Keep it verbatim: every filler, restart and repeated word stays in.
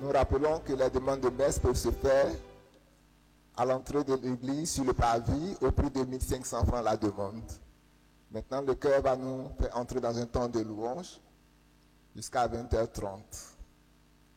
nous rappelons que les demandes de messe peuvent se faire à l'entrée de l'église sur le parvis au prix de mille cinq cents francs la demande. Maintenant, le chœur va nous faire entrer dans un temps de louange jusqu'à vingt heures trente.